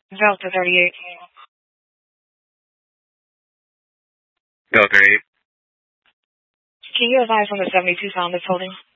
Delta 38. Delta 8. Can you advise on the 72 sound that's holding?